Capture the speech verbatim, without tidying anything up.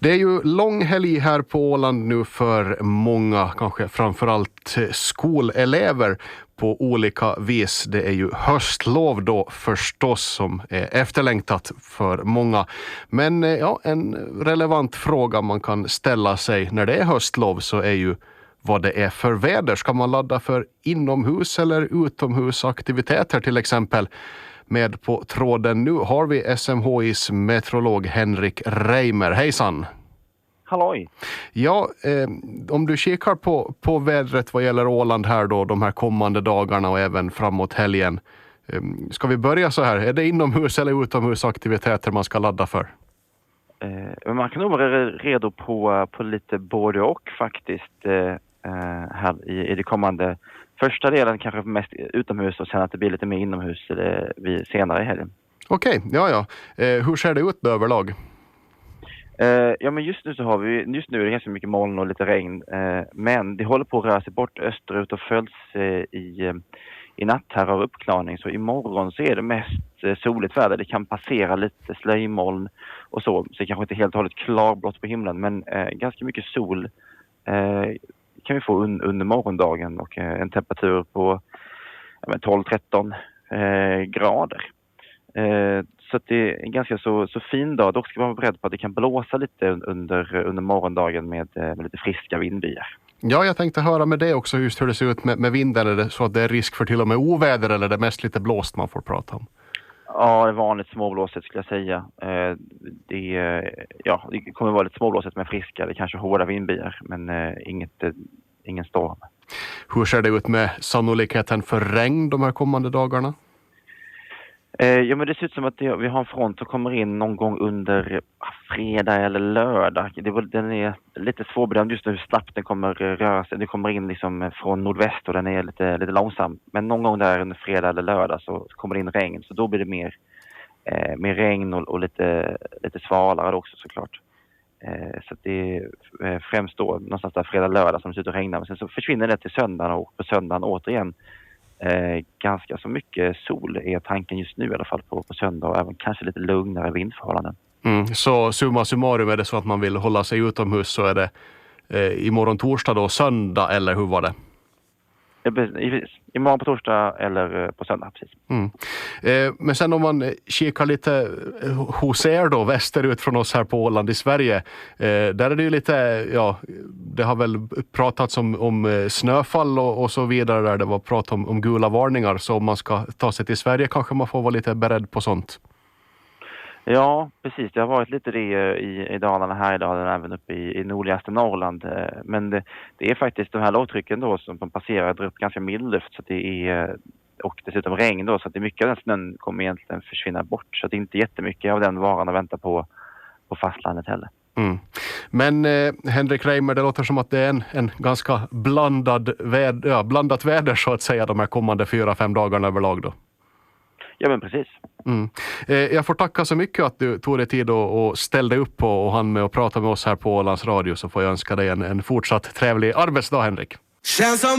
Det är ju lång helg här på Åland nu för många, kanske framförallt skolelever på olika vis. Det är ju höstlov då förstås som är efterlängtat för många. Men ja, en relevant fråga man kan ställa sig när det är höstlov så är ju vad det är för väder. Ska man ladda för inomhus- eller utomhusaktiviteter till exempel? Med på tråden nu har vi S M H I:s meteorolog Henrik Reimer. Hejsan! Halloj! Ja, eh, om du kikar på, på vädret vad gäller Åland här då de här kommande dagarna och även framåt helgen. Eh, ska vi börja så här? Är det inomhus- eller utomhusaktiviteter man ska ladda för? Eh, man kan nog vara redo på, på lite både och faktiskt eh, här i, i det kommande. Första delen kanske mest utomhus och sen att det blir lite mer inomhus eh, vid senare i helgen. Okej, ja ja. Eh, hur ser det ut då överlag? Eh, ja men just nu så har vi, just nu är det ganska mycket moln och lite regn. Eh, men det håller på att röra sig bort österut och följs eh, i, i natt här av uppklarning. Så imorgon så är det mest eh, soligt väder. Det kan passera lite slöjmoln och så. Så det kanske inte helt och hållet klarblått på himlen men eh, ganska mycket sol. Eh, kan vi få un- under morgondagen och eh, en temperatur på ja, tolv tretton eh, grader. Eh, så att det är en ganska så, så fin dag. Dock ska man vara beredd på att det kan blåsa lite under, under morgondagen med, med lite friska vindbyar. Ja, jag tänkte höra med det också just hur det ser ut med, med vinden. Är det så att det är risk för till och med oväder eller är det mest lite blåst man får prata om? Ja, det är vanligt småblåsigt skulle jag säga. Eh, det, ja, det kommer vara lite småblåsigt med friska, det kanske hårda vindbyar men eh, inget, eh, ingen storm. Hur ser det ut med sannolikheten för regn de här kommande dagarna? Eh, ja men det ser ut som att det, vi har en front som kommer in någon gång under fredag eller lördag. Det, den är lite svårbedömd just nu hur snabbt den kommer röra sig. Det kommer in liksom från nordväst och den är lite, lite långsam. Men någon gång där under fredag eller lördag så kommer det in regn. Så då blir det mer, eh, mer regn och, och lite, lite svalare också såklart. Eh, så att det är eh, främst då någonstans där fredag lördag som det ser ut att regna. Men sen så försvinner det till söndagen och på söndagen återigen. Eh, ganska så mycket sol är tanken just nu i alla fall på, på söndag och även kanske lite lugnare vindförhållanden. Mm, så summa summarum är det så att man vill hålla sig utomhus så är det eh, imorgon torsdag då söndag eller hur var det? Ja, precis. Imorgon på torsdag eller på söndag, precis. Mm. Eh, men sen om man kikar lite hos er då västerut från oss här på Åland i Sverige. Eh, där är det ju lite, ja, det har väl pratats om, om snöfall och, och så vidare där det var prat om, om gula varningar. Så om man ska ta sig till Sverige kanske man får vara lite beredd på sånt. Ja, precis. Det har varit lite det i, i Dalarna, här i Dalarna, även uppe i, i nordligaste Norrland. Men det, det är faktiskt de här lågtrycken då som passerar drar upp ganska mild luft så att det är, och dessutom regn då så att det mycket av den snön kommer egentligen försvinna bort. Så att det är inte jättemycket av den varan att vänta på på fastlandet heller. Mm. Men eh, Henrik Reimer, det låter som att det är en, en ganska blandad väd, ja, blandat väder så att säga de här kommande fyra, fem dagarna överlag då. Ja men precis. Mm. Eh, jag får tacka så mycket att du tog dig tid och, och ställde upp och, och hann med att prata med oss här på Ålands Radio så får jag önska dig en, en fortsatt trevlig arbetsdag Henrik.